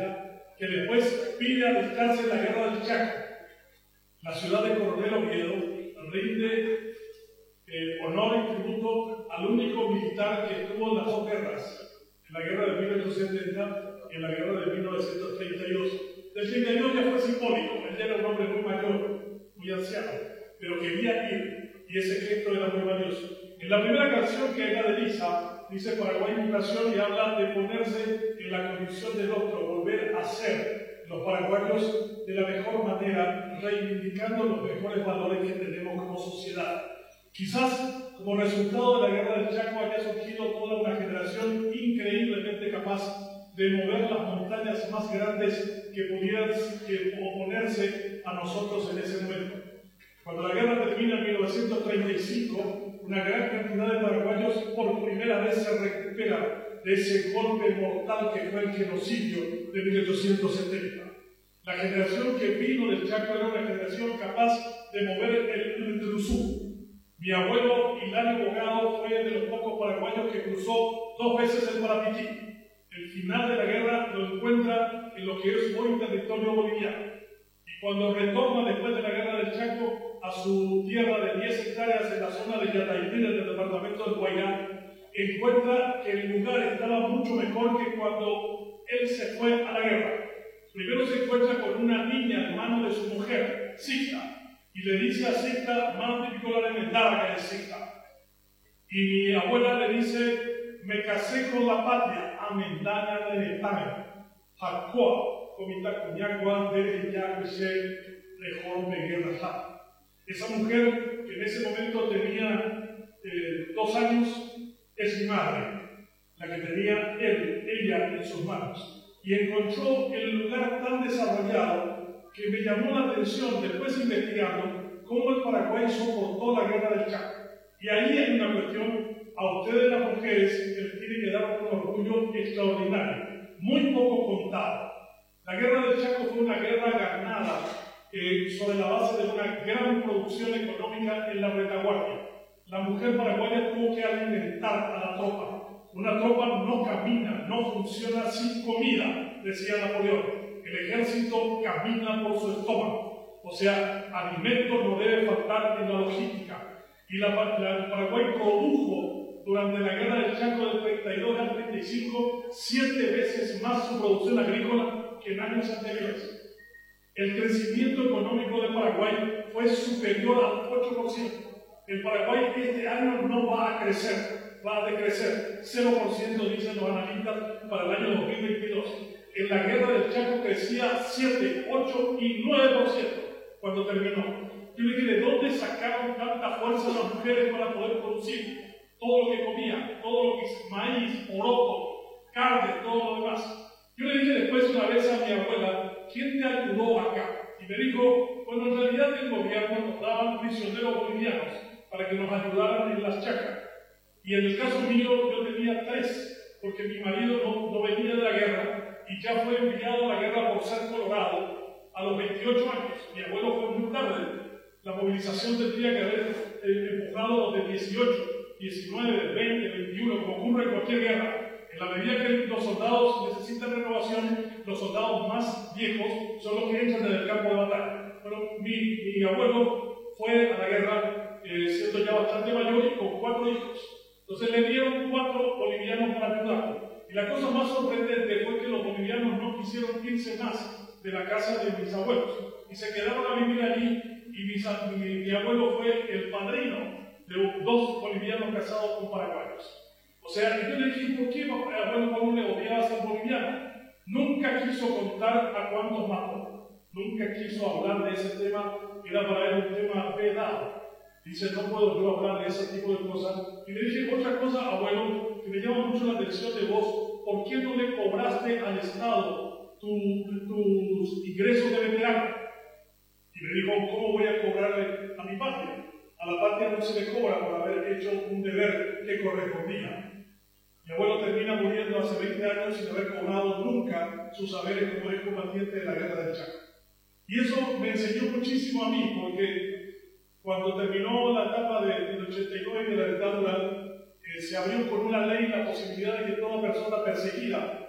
que después pide alistarse en la guerra del Chaco. La ciudad de Coronel Oviedo rinde honor y tributo al único militar que estuvo en las dos guerras, en la guerra de 1870 y en la guerra de 1932. Del 32 ya fue simbólico, él ya era un hombre muy mayor, muy anciano, pero quería ir, y ese gesto era muy valioso. En la primera canción, que es la de Lisa, dice Paraguay Migración y habla de ponerse en la condición del otro, volver a ser los paraguayos de la mejor manera, reivindicando los mejores valores que tenemos como sociedad. Quizás como resultado de la guerra del Chaco haya surgido toda una generación increíblemente capaz de mover las montañas más grandes que pudieran oponerse a nosotros en ese momento. Cuando la guerra termina en 1935, una gran cantidad de paraguayos por primera vez se recupera de ese golpe mortal que fue el genocidio de 1870. La generación que vino del Chaco era una generación capaz de mover el Truzú. Mi abuelo Hilario Bogado fue de los pocos paraguayos que cruzó 2 veces el Parapiquí. El final de la guerra lo encuentra en lo que es hoy territorio boliviano. Y cuando retorna después de la guerra del Chaco a su tierra de 10 hectáreas en la zona de Yataipira, del departamento de Guayán, encuentra que el lugar estaba mucho mejor que cuando él se fue a la guerra. Primero se encuentra con una niña, hermano de su mujer, Sicta, y le dice a Sicta, más particular en el Darga de Sicta. Y mi abuela le dice, me casé con la patria, amendana de Netame, Jacua, comita cuñacua, de Yacuese, Rejón, Beguerra. Esa mujer, que en ese momento tenía 2 años, es mi madre, la que tenía ella en sus manos. Y encontró el lugar tan desarrollado que me llamó la atención, después investigando, cómo el Paraguay soportó la guerra del Chaco. Y ahí hay una cuestión, a ustedes las mujeres, que les tiene que dar un orgullo extraordinario, muy poco contado. La guerra del Chaco fue una guerra ganada sobre la base de una gran producción económica en la retaguardia. La mujer paraguaya tuvo que alimentar a la tropa. Una tropa no camina, no funciona sin comida, decía Napoleón. El ejército camina por su estómago. O sea, alimento no debe faltar en la logística. Y Paraguay produjo durante la guerra del Chaco del 32 al 35 7 veces más su producción agrícola que en años anteriores. El crecimiento económico de Paraguay fue superior al 8%. El Paraguay este año no va a crecer, va a decrecer. 0% dicen los analistas para el año 2022. En la guerra del Chaco crecía 7, 8 y 9% cuando terminó. Yo le dije, ¿de dónde sacaron tanta fuerza las mujeres para poder producir todo lo que comían, todo lo que es maíz, poroto, carne, todo lo demás? Yo le dije después una vez a mi abuela, ¿quién te ayudó acá? Y me dijo, bueno, en realidad el gobierno nos daba prisioneros bolivianos para que nos ayudaran en las chacras. Y en el caso mío yo tenía 3, porque mi marido no venía de la guerra y ya fue enviado a la guerra por ser colorado a los 28 años. Mi abuelo fue muy tarde. La movilización tendría que haber empujado los de 18, 19, 20, 21, como ocurre en cualquier guerra. En la medida que los soldados necesitan renovación, los soldados más viejos son los que entran en el campo de batalla. Bueno, mi abuelo fue a la guerra siendo ya bastante mayor y con 4 hijos. Entonces le dieron 4 bolivianos para ayudarlo. Y la cosa más sorprendente fue que los bolivianos no quisieron irse más de la casa de mis abuelos y se quedaron a vivir allí. Y mi abuelo fue el padrino de 2 bolivianos casados con paraguayos. O sea, yo le dije, ¿por qué abuelo Juan le odiaba a ser boliviano? Nunca quiso contar a cuántos mató. Nunca quiso hablar de ese tema. Era para él un tema vedado. Dice, no puedo yo hablar de ese tipo de cosas. Y le dije, otra cosa, abuelo, que me llama mucho la atención de vos. ¿Por qué no le cobraste al Estado tus ingresos de veterano? Y me dijo, ¿cómo voy a cobrarle a mi patria? A la patria no se le cobra por haber hecho un deber que correspondía. Mi abuelo termina muriendo hace 20 años sin haber cobrado nunca sus saberes como excombatiente de la guerra del Chaco. Y eso me enseñó muchísimo a mí, porque cuando terminó la etapa del 89 y de la dictadura, se abrió con una ley la posibilidad de que toda persona perseguida